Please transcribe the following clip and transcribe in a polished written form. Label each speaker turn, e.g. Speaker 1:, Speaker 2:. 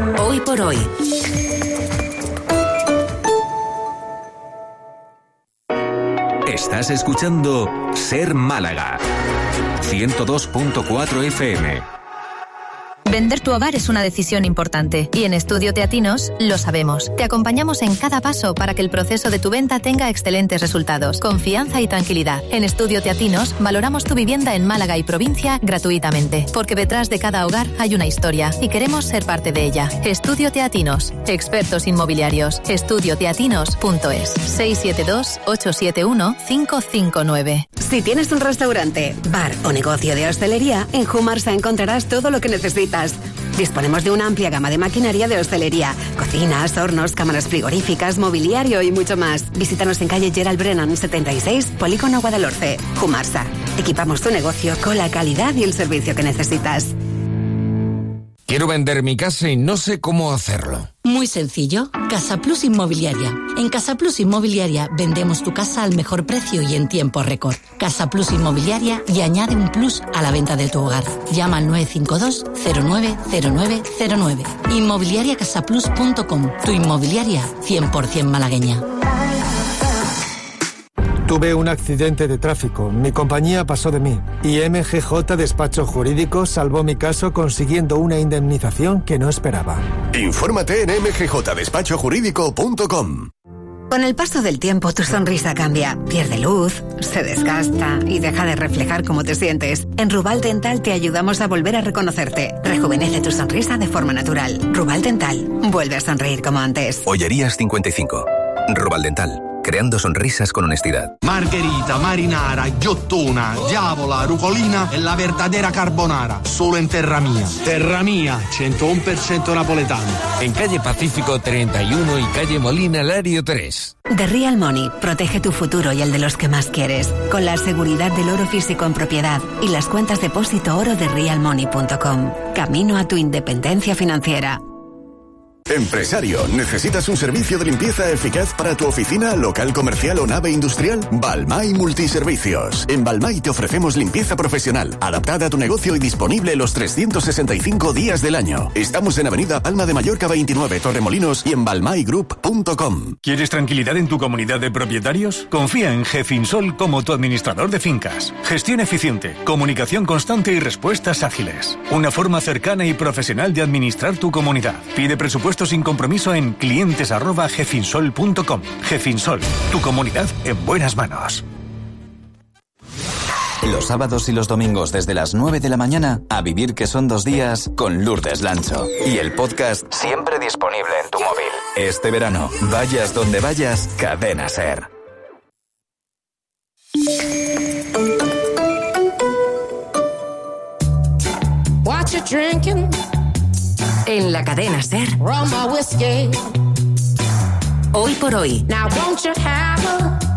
Speaker 1: Hoy por hoy.
Speaker 2: Estás escuchando Ser Málaga 102.4 FM.
Speaker 3: Vender tu hogar es una decisión importante y en Estudio Teatinos lo sabemos. Te acompañamos en cada paso para que el proceso de tu venta tenga excelentes resultados, confianza y tranquilidad. En Estudio Teatinos valoramos tu vivienda en Málaga y provincia gratuitamente, porque detrás de cada hogar hay una historia y queremos ser parte de ella. Estudio Teatinos, expertos inmobiliarios. Estudioteatinos.es 672-871-559.
Speaker 4: Si tienes un restaurante, bar o negocio de hostelería, en Humarsa encontrarás todo lo que necesitas. Disponemos de una amplia gama de maquinaria de hostelería, cocinas, hornos, cámaras frigoríficas, mobiliario y mucho más. Visítanos en calle Gerald Brennan 76, Polígono Guadalhorce. Humarsa. Equipamos tu negocio con la calidad y el servicio que necesitas.
Speaker 5: Quiero vender mi casa y no sé cómo hacerlo.
Speaker 6: Muy sencillo. Casa Plus Inmobiliaria. En Casa Plus Inmobiliaria vendemos tu casa al mejor precio y en tiempo récord. Casa Plus Inmobiliaria y añade un plus a la venta de tu hogar. Llama al 952 090909. Inmobiliariacasaplus.com. Tu inmobiliaria 100% malagueña.
Speaker 7: Tuve un accidente de tráfico, mi compañía pasó de mí y MGJ Despacho Jurídico salvó mi caso consiguiendo una indemnización que no esperaba.
Speaker 8: Infórmate en mgjjurídico.com.
Speaker 4: Con el paso del tiempo tu sonrisa cambia, pierde luz, se desgasta y deja de reflejar cómo te sientes. En Rubal Dental te ayudamos a volver a reconocerte. Rejuvenece tu sonrisa de forma natural. Rubal Dental, vuelve a sonreír como antes.
Speaker 2: Ollerías 55. Rubal Dental. Creando sonrisas con honestidad.
Speaker 9: Margherita, marinara, ghiottona, diavola, rucolina e la verdadera carbonara. Solo en Terra Mia. Terra Mia, 101% napoletano.
Speaker 5: En calle Pacífico 31 y calle Molina Lario 3.
Speaker 4: The Real Money protege tu futuro y el de los que más quieres, con la seguridad del oro físico en propiedad y las cuentas depósito oro de realmoney.com. Camino a tu independencia financiera.
Speaker 8: Empresario, ¿necesitas un servicio de limpieza eficaz para tu oficina, local comercial o nave industrial? Balmay Multiservicios. En Balmay te ofrecemos limpieza profesional, adaptada a tu negocio y disponible los 365 días del año. Estamos en Avenida Palma de Mallorca 29, Torremolinos y en balmaygroup.com.
Speaker 10: ¿Quieres tranquilidad en tu comunidad de propietarios? Confía en Gefinsol como tu administrador de fincas. Gestión eficiente, comunicación constante y respuestas ágiles. Una forma cercana y profesional de administrar tu comunidad. Pide presupuesto sin compromiso en clientes@gefinsol.com. Gefinsol, tu comunidad en buenas manos.
Speaker 11: Los sábados y los domingos desde las 9 de la mañana, a vivir que son 2 días con Lourdes Lancho. Y el podcast siempre disponible en tu móvil. Este verano, vayas donde vayas, Cadena Ser.
Speaker 1: What you drinking? En la Cadena Ser. Hoy por hoy.
Speaker 12: Now won't you have a